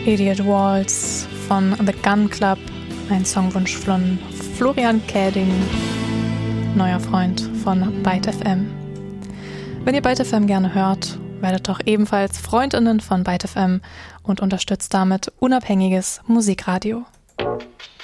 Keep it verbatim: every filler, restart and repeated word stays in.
Idiot Waltz von The Gun Club, ein Songwunsch von Florian Käding, neuer Freund von Byte F M. Wenn ihr Byte F M gerne hört, werdet doch ebenfalls Freundinnen von Byte F M und unterstützt damit unabhängiges Musikradio.